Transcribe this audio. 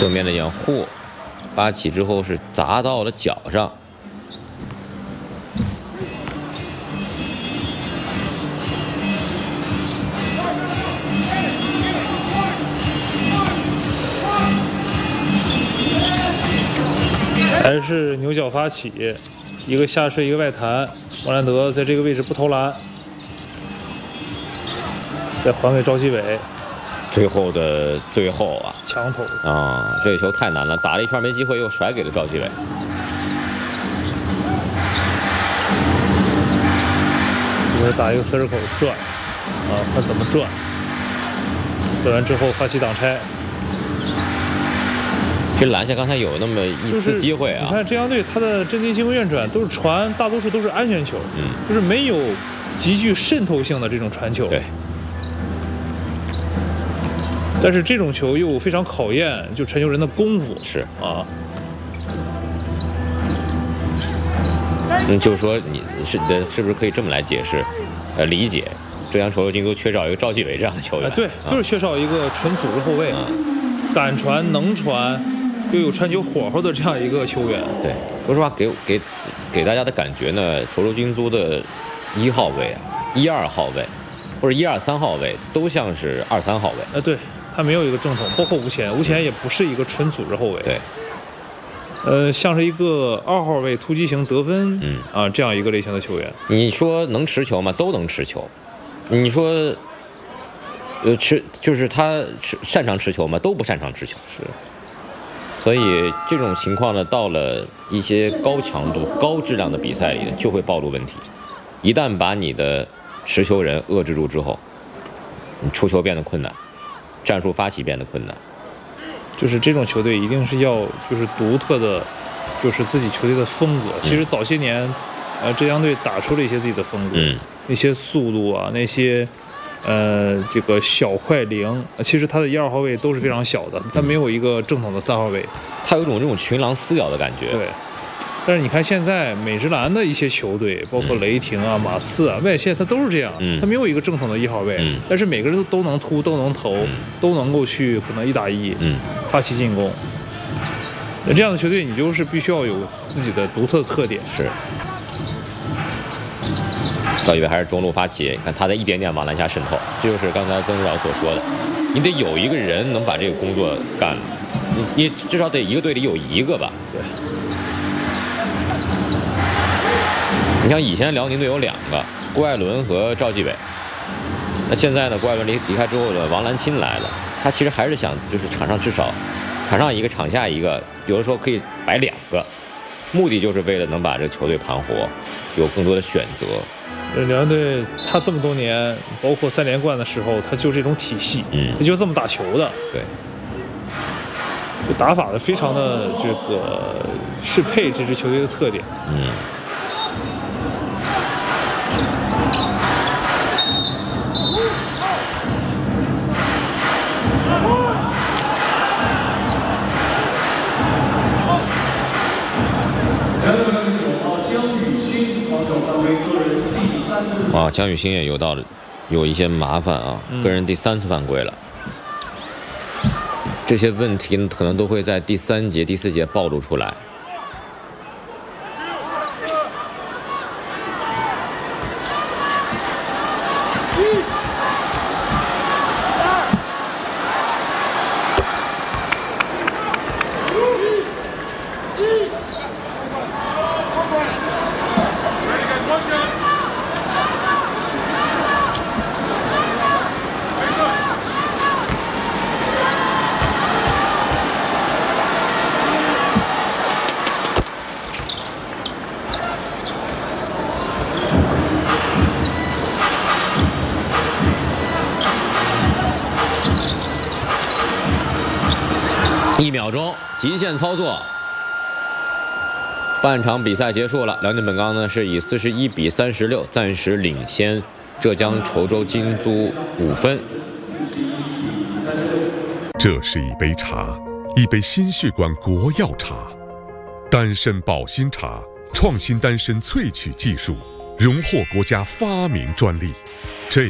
正面的掩护，发起之后是砸到了脚上。 还是牛角发起，一个下坠，一个外弹。莫兰德在这个位置不投篮，再还给赵继伟。 最后的最后啊， 强投啊，这个球太难了，打了一圈没机会，又甩给了赵继伟。 一会儿打一个 circle 转，啊，看怎么转。转完之后发起挡拆。 其实篮下刚才有那么一丝机会啊！ 你看浙江队他的阵地进攻运转都是传，大多数都是安全球，就是没有极具渗透性的这种传球。 对。 但是这种球又非常考验就传球人的功夫。 是啊。 就是说你是不是可以这么来解释，理解浙江稠州京都缺少一个赵继伟这样的球员？ 对，就是缺少一个纯组织后卫，敢传能传。又有传球火候的这样一个球员。 对，说实话，给大家的感觉呢，稠州京都的1号位啊、1、2号位，或者1、2、3号位，都像是2、3号位。 对，他没有一个正统，包括吴前也不是一个纯组织后卫。 对， 像是一个2号位突击型得分，这样一个类型的球员。 你说能持球吗？都能持球。你说，就是他擅长持球吗？都不擅长持球。 是。 所以这种情况呢，到了一些高强度、高质量的比赛里呢，就会暴露问题。一旦把你的持球人遏制住之后，你出球变得困难，战术发起变得困难。 就是这种球队一定是要就是独特的，就是自己球队的风格。其实早些年，浙江队打出了一些自己的风格，那些速度啊，那些。这个小快灵，其实他的1、2号位都是非常小的，他没有一个正统的3号位， 他有一种这种群狼撕咬的感觉。 对，但是你看现在美职篮的一些球队，包括雷霆啊、马刺啊、外线，他都是这样，他没有一个正统的1号位，但是每个人都能突、都能投、都能够去可能1打1，发起进攻。那这样的球队，你就是必须要有自己的独特的特点。 是。赵继伟还是中路发起，看他在一点点往篮下渗透，这就是刚才曾指导所说的，你得有一个人能把这个工作干了，你至少得一个队里有一个吧。 对。 你像以前辽宁队有2个，郭艾伦和赵继伟，那现在呢，郭艾伦离开之后呢，王兰钦来了，他其实还是想就是场上至少场上一个，场下一个，有的时候可以摆2个，目的就是为了能把这个球队盘活，有更多的选择。 辽宁队他这么多年，包括3连冠的时候，他就这种体系，他就这么打球的。 对， 就打法的非常的这个适配这支球队的特点。 江宇欣也有一些麻烦啊，个人第3次犯规了。这些问题呢，可能都会在第3节、第4节暴露出来。1秒钟极限操作，半场比赛结束了。辽宁本钢呢是以41比36暂时领先浙江稠州京都5分。 这是一杯茶，一杯心血管国药茶，丹参保心茶，创新丹参萃取技术，荣获国家发明专利。